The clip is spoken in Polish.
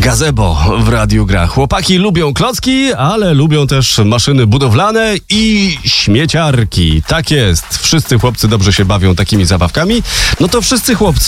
Gazebo w radiu gra. Chłopaki lubią klocki, ale lubią też maszyny budowlane i śmieciarki. Tak jest. Wszyscy chłopcy dobrze się bawią takimi zabawkami. No to wszyscy chłopcy